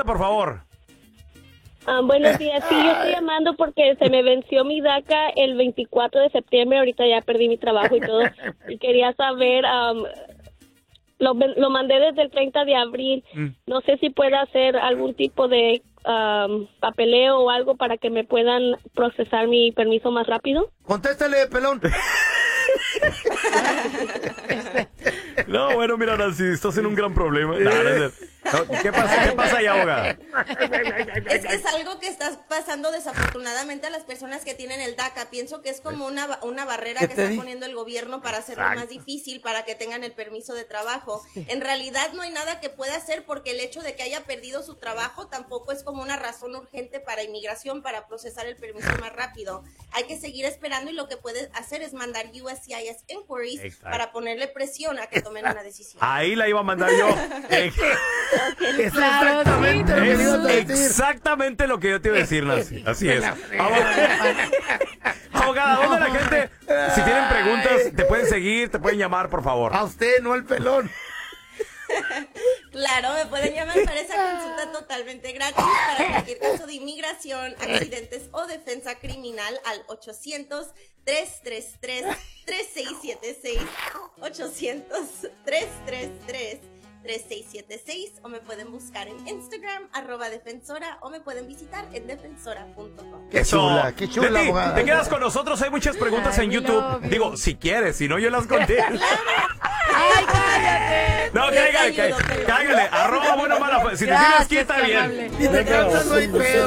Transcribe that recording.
pregunta, por favor. Buenos días, sí, yo estoy llamando porque se me venció mi DACA el 24 de septiembre, ahorita ya perdí mi trabajo y todo, y quería saber, lo mandé desde el 30 de abril, no sé si pueda hacer algún tipo de papeleo o algo para que me puedan procesar mi permiso más rápido. Contéstale, pelón. No, bueno, mira, Nancy, estás en un gran problema. ¿Qué pasa ahí, abogada? Es que es algo que está pasando desafortunadamente a las personas que tienen el DACA. Pienso que es como una barrera que está poniendo el gobierno para hacerlo más difícil para que tengan el permiso de trabajo. En realidad no hay nada que pueda hacer porque el hecho de que haya perdido su trabajo tampoco es como una razón urgente para inmigración para procesar el permiso más rápido. Hay que seguir esperando y lo que puede hacer es mandar USCIS inquiries para ponerle presión a que tomen una decisión. Ahí la iba a mandar yo. Exactamente lo que yo te iba a decir, Nancy. Así es. Abogada, ¿dónde la gente, si tienen preguntas, te pueden seguir, te pueden llamar, por favor? A usted, no al pelón. Claro, me pueden llamar para esa consulta totalmente gratis para cualquier caso de inmigración, accidentes o defensa criminal al 800-333-3676, 800-333-3676, o me pueden buscar en Instagram, @defensora, o me pueden visitar en defensora.com. Qué chula, Leti, abogada. te quedas con nosotros, hay muchas preguntas en YouTube. Digo, si quieres, si no yo las contesto. ¡Ay, cállate! No, cáigale. @buena mala. Si te tienes aquí está bien. Y te cantas, no hay pedo.